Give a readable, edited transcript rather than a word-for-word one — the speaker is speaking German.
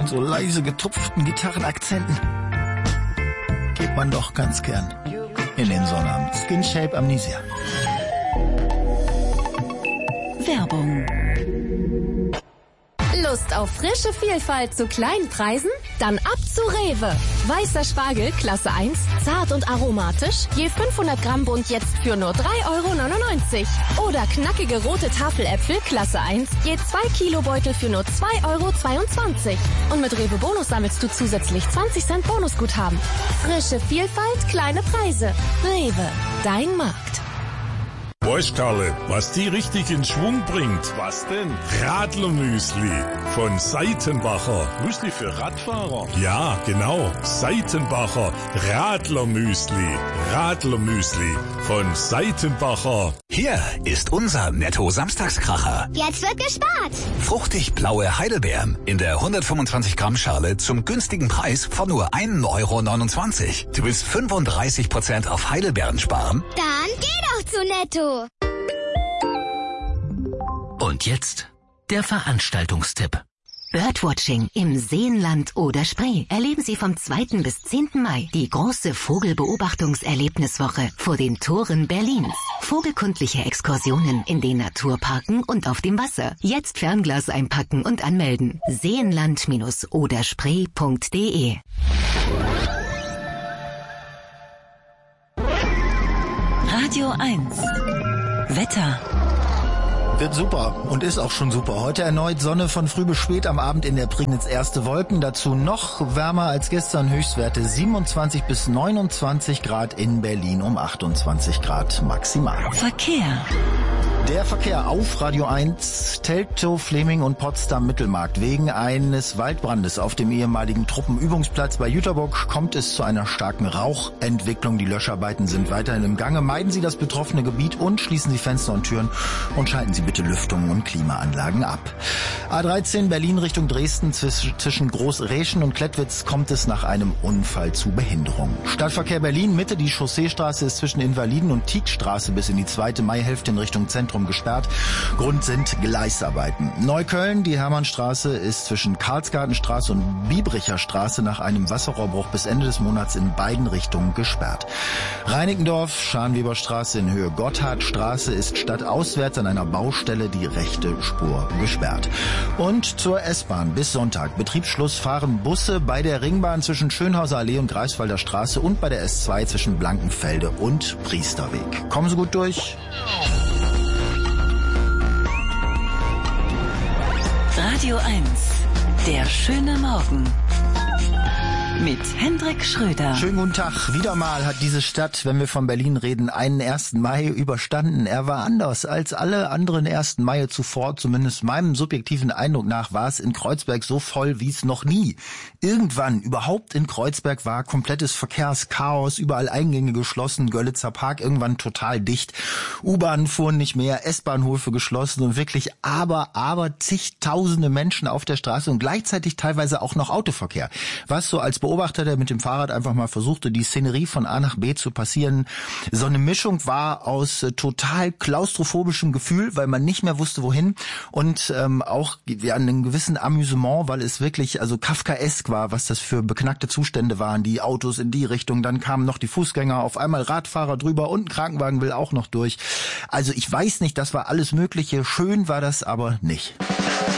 und so leise getupften Gitarrenakzenten geht man doch ganz gern in den Sonnabend. Skin Shape Amnesia. Werbung. Lust auf frische Vielfalt zu kleinen Preisen? Dann ab zu Rewe. Weißer Spargel, Klasse 1, zart und aromatisch, je 500 Gramm Bund jetzt für nur 3,99 €. Oder knackige rote Tafeläpfel, Klasse 1, je 2 Kilo Beutel für nur 2,22 €. Und mit Rewe Bonus sammelst du zusätzlich 20 Cent Bonusguthaben. Frische Vielfalt, kleine Preise. Rewe, dein Markt. Weißt Karle, was die richtig in Schwung bringt? Was denn? Radlermüsli von Seitenbacher. Müsli für Radfahrer? Ja, genau. Seitenbacher Radlermüsli. Radlermüsli von Seitenbacher. Hier ist unser Netto-Samstagskracher. Jetzt wird gespart. Fruchtig blaue Heidelbeeren in der 125 Gramm Schale zum günstigen Preis von nur 1,29 €. Du willst 35% auf Heidelbeeren sparen? Dann geh doch zu Netto. Und jetzt der Veranstaltungstipp. Birdwatching im Seenland oder Spree erleben Sie vom 2. bis 10. Mai die große Vogelbeobachtungserlebniswoche vor den Toren Berlins. Vogelkundliche Exkursionen in den Naturparken und auf dem Wasser. Jetzt Fernglas einpacken und anmelden. Seenland-oder-spree.de. Radio 1. Wetter. Wird super und ist auch schon super. Heute erneut Sonne von früh bis spät, am Abend in der Prignitz erste Wolken. Dazu noch wärmer als gestern, Höchstwerte 27 bis 29 Grad in Berlin, um 28 Grad maximal. Verkehr. Der Verkehr auf Radio 1, Teltow, Fleming und Potsdam Mittelmarkt. Wegen eines Waldbrandes auf dem ehemaligen Truppenübungsplatz bei Jüterbock kommt es zu einer starken Rauchentwicklung. Die Löscharbeiten sind weiterhin im Gange. Meiden Sie das betroffene Gebiet und schließen Sie Fenster und Türen und schalten Sie bitte Lüftungen und Klimaanlagen ab. A13 Berlin Richtung Dresden zwischen Großreschen und Klettwitz kommt es nach einem Unfall zu Behinderung. Stadtverkehr Berlin Mitte, die Chausseestraße ist zwischen Invaliden und Tieckstraße bis in die 2. Maihälfte in Richtung Zentrum gesperrt. Grund sind Gleisarbeiten. Neukölln, die Hermannstraße ist zwischen Karlsgartenstraße und Biebricher Straße nach einem Wasserrohrbruch bis Ende des Monats in beiden Richtungen gesperrt. Reinickendorf, Scharnweberstraße in Höhe Gotthardstraße ist stadtauswärts an einer Baustelle die rechte Spur gesperrt. Und zur S-Bahn bis Sonntag. Betriebsschluss fahren Busse bei der Ringbahn zwischen Schönhauser Allee und Greifswalder Straße und bei der S2 zwischen Blankenfelde und Priesterweg. Kommen Sie gut durch. Radio 1. Der schöne Morgen. Mit Hendrik Schröder. Schönen guten Tag. Wieder mal hat diese Stadt, wenn wir von Berlin reden, einen 1. Mai überstanden. Er war anders als alle anderen 1. Mai zuvor. Zumindest meinem subjektiven Eindruck nach war es in Kreuzberg so voll wie es noch nie. Irgendwann überhaupt in Kreuzberg war komplettes Verkehrschaos, überall Eingänge geschlossen, Görlitzer Park irgendwann total dicht. U-Bahnen fuhren nicht mehr, S-Bahnhöfe geschlossen und wirklich aber zigtausende Menschen auf der Straße und gleichzeitig teilweise auch noch Autoverkehr. Was so als Beobachter, der mit dem Fahrrad einfach mal versuchte, die Szenerie von A nach B zu passieren, so eine Mischung war aus total klaustrophobischem Gefühl, weil man nicht mehr wusste, wohin und auch einen gewissen Amüsement, weil es wirklich also kafkaesk war, was das für beknackte Zustände waren, die Autos in die Richtung, dann kamen noch die Fußgänger, auf einmal Radfahrer drüber und ein Krankenwagen will auch noch durch. Also ich weiß nicht, das war alles Mögliche, schön war das aber nicht.